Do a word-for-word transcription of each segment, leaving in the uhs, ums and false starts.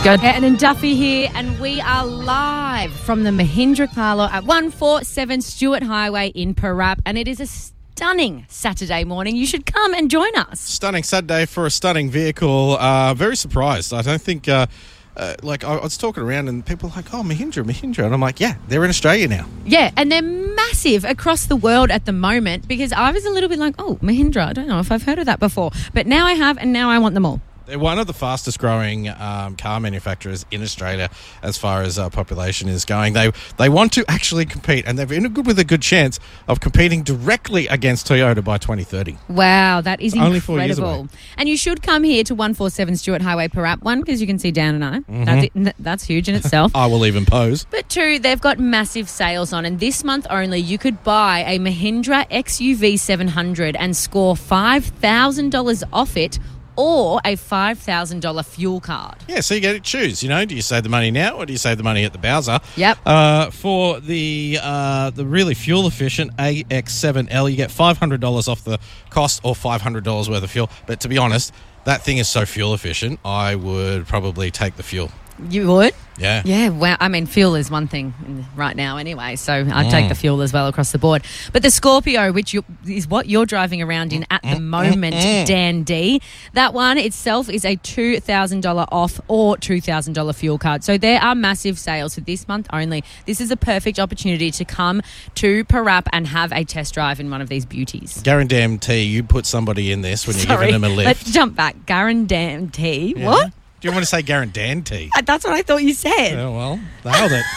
Good. Ann and Duffy here, and we are live from the Mahindra Carlo at one forty-seven Stewart Highway in Parap, and it is a stunning Saturday morning. You should come and join us. Stunning Saturday for a stunning vehicle. Uh, very surprised. I don't think... Uh, Uh, like, I was talking around and people were like, oh, Mahindra, Mahindra. And I'm like, yeah, they're in Australia now. Yeah, and they're massive across the world at the moment, because I was a little bit like, oh, Mahindra, I don't know if I've heard of that before. But now I have, and now I want them all. They're one of the fastest growing um, car manufacturers in Australia as far as uh, population is going. They they want to actually compete, and they're in a good, with a good chance of competing directly against Toyota by twenty thirty. Wow, that is Only incredible. four years away. And you should come here to one forty-seven Stewart Highway Parap, one, because you can see Dan and I. Mm-hmm. That's, it, that's huge in itself. I will even pose. But two, they've got massive sales on, and this month only you could buy a Mahindra X U V seven hundred and score five thousand dollars off it, or a five thousand dollars fuel card. Yeah, so you get to choose, you know, do you save the money now or do you save the money at the Bowser? Yep. Uh, for the uh, the really fuel-efficient A X seven L, you get five hundred dollars off the cost or five hundred dollars worth of fuel. But to be honest, that thing is so fuel-efficient, I would probably take the fuel. You would? Yeah. Yeah, well, I mean, fuel is one thing right now anyway, so I'd mm. take the fuel as well across the board. But the Scorpio, which you, is what you're driving around in at the moment, Dan D, that one itself is a two thousand dollars off or two thousand dollars fuel card. So there are massive sales for this month only. This is a perfect opportunity to come to Parap and have a test drive in one of these beauties. Guarantee you put somebody in this when you're Sorry, giving them a lift. Let's jump back. Guarantee. Yeah. What? Do you want to say guarantee? That's what I thought you said. Yeah, well, nailed it.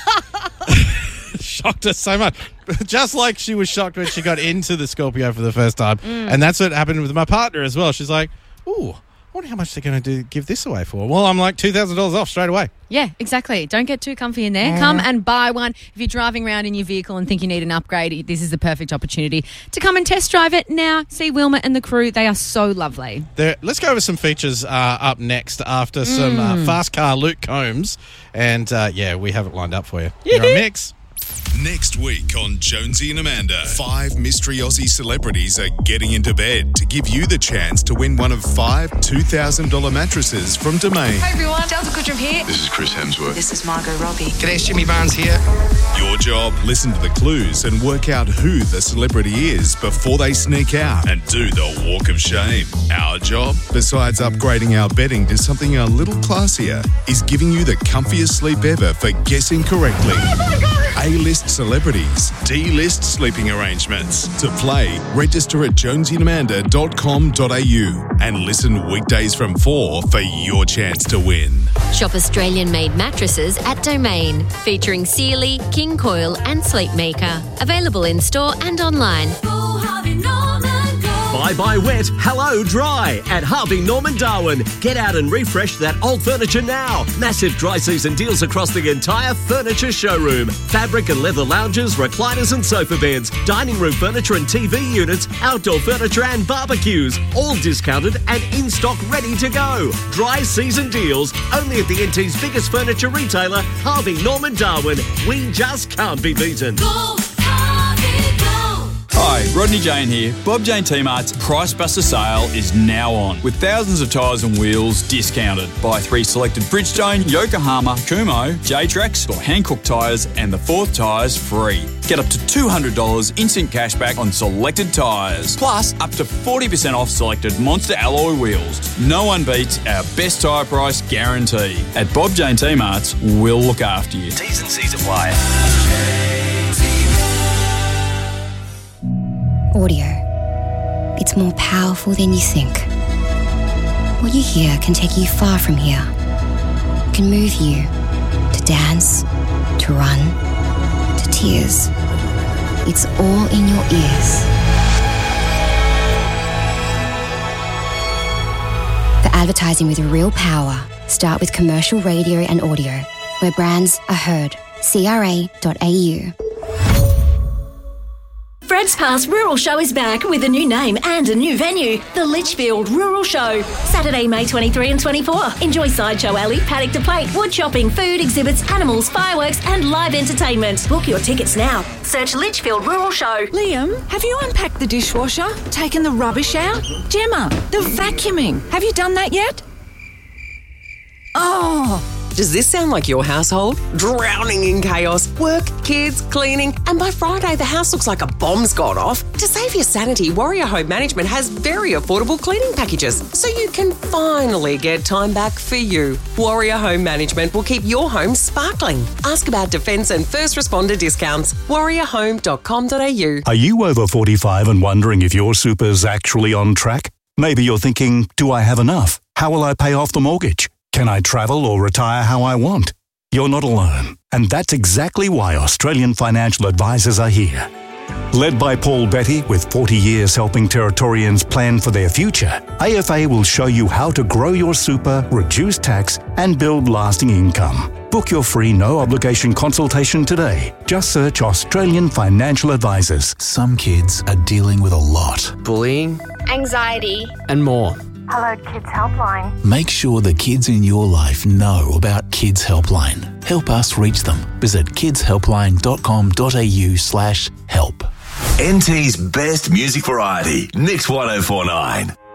Shocked us so much. Just like she was shocked when she got into the Scorpio for the first time. Mm. And that's what happened with my partner as well. She's like, ooh, I wonder how much they're going to do give this away for. Well, I'm like two thousand dollars off straight away. Yeah, exactly. Don't get too comfy in there. Mm. Come and buy one. If you're driving around in your vehicle and think you need an upgrade, this is the perfect opportunity to come and test drive it now. See Wilma and the crew. They are so lovely. There, let's go over some features uh, up next after some mm. uh, fast car Luke Combs. And, uh, yeah, we have it lined up for you. You're a mix. Next week on Jonesy and Amanda, five mystery Aussie celebrities are getting into bed to give you the chance to win one of five two thousand dollars mattresses from Domain. Hey everyone, Delta Goodrum here. This is Chris Hemsworth. This is Margot Robbie. G'day, it's Jimmy Barnes here. Your job, listen to the clues and work out who the celebrity is before they sneak out and do the walk of shame. Our job, besides upgrading our bedding to something a little classier, is giving you the comfiest sleep ever for guessing correctly. Oh my God! A-list celebrities, D-list sleeping arrangements. To play, register at jonesy and amanda dot com dot a u and listen weekdays from four for your chance to win. Shop Australian-made mattresses at Domain, featuring Sealy, King Coil and Sleepmaker. Available in store and online. Bye bye wet, hello dry at Harvey Norman Darwin. Get out and refresh that old furniture now. Massive dry season deals across the entire furniture showroom. Fabric and leather lounges, recliners and sofa beds, dining room furniture and T V units, outdoor furniture and barbecues. All discounted and in stock ready to go. Dry season deals only at the N T's biggest furniture retailer, Harvey Norman Darwin. We just can't be beaten. Go! Hi, Rodney Jane here. Bob Jane T-Mart's Price Buster sale is now on, with thousands of tyres and wheels discounted. Buy three selected Bridgestone, Yokohama, Kumho, J-Trax or Hankook tyres and the fourth tyres free. Get up to two hundred dollars instant cash back on selected tyres. Plus, up to forty percent off selected Monster alloy wheels. No one beats our best tyre price guarantee. At Bob Jane T-Mart's, we'll look after you. T's and C's apply. Audio. It's more powerful than you think. What you hear can take you far from here. It can move you to dance, to run, to tears. It's all in your ears. For advertising with real power, start with commercial radio and audio, where brands are heard. C R A dot A U. Fred's Pass Rural Show is back with a new name and a new venue, the Litchfield Rural Show. Saturday, May twenty-third and twenty-fourth. Enjoy Sideshow Alley, paddock to plate, wood chopping, food, exhibits, animals, fireworks and live entertainment. Book your tickets now. Search Litchfield Rural Show. Liam, have you unpacked the dishwasher? Taken the rubbish out? Gemma, the vacuuming. Have you done that yet? Oh, Does this sound like your household? Drowning in chaos, work, kids, cleaning, and by Friday the house looks like a bomb's gone off? To save your sanity, Warrior Home Management has very affordable cleaning packages, so you can finally get time back for you. Warrior Home Management will keep your home sparkling. Ask about defence and first responder discounts. warrior home dot com dot a u. Are you over forty-five and wondering if your super's actually on track? Maybe you're thinking, do I have enough? How will I pay off the mortgage? Can I travel or retire how I want? You're not alone. And that's exactly why Australian Financial Advisors are here. Led by Paul Betty, with forty years helping Territorians plan for their future, A F A will show you how to grow your super, reduce tax, and build lasting income. Book your free no-obligation consultation today. Just search Australian Financial Advisors. Some kids are dealing with a lot. Bullying, anxiety, and more. Hello Kids Helpline. Make sure the kids in your life know about Kids Helpline. Help us reach them. Visit kidshelpline dot com dot a u slash help. N T's best music variety, Nix one oh four nine.